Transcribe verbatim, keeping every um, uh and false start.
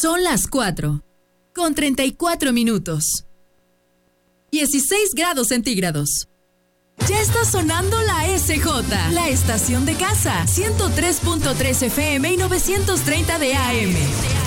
Son las cuatro, con treinta y cuatro minutos. dieciséis grados centígrados. Ya está sonando la S J, la estación de casa, ciento tres punto tres F M y novecientos treinta de A M.